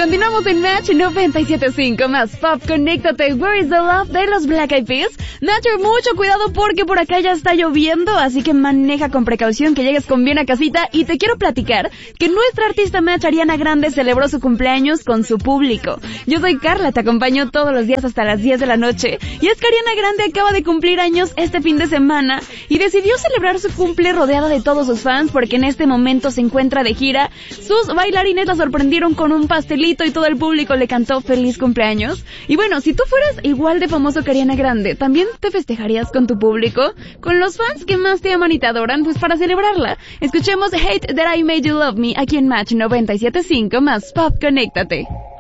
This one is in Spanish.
Continuamos en Match 97.5 más Pop. Conéctate. Where is the love de los Black Eyed Peas. Nacho, mucho cuidado porque por acá ya está lloviendo, así que maneja con precaución, que llegues con bien a casita. Y te quiero platicar que nuestra artista Match, Ariana Grande, celebró su cumpleaños con su público. Yo soy Carla, te acompaño todos los días hasta las 10 de la noche. Y es que Ariana Grande acaba de cumplir años este fin de semana y decidió celebrar su cumple rodeada de todos sus fans, porque en este momento se encuentra de gira. Sus bailarines la sorprendieron con un pastelito y todo el público le cantó feliz cumpleaños. Y bueno, si tú fueras igual de famoso que Ariana Grande, ¿también te festejarías con tu público? ¿Con los fans que más te aman y te adoran? Pues para celebrarla, escuchemos Hate That I Made You Love Me aquí en Match 97.5 más Pop. Conéctate.